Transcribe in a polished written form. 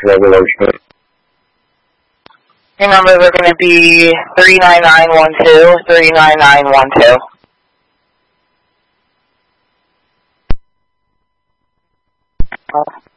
regulation. Your numbers are going to be 39912, 39912.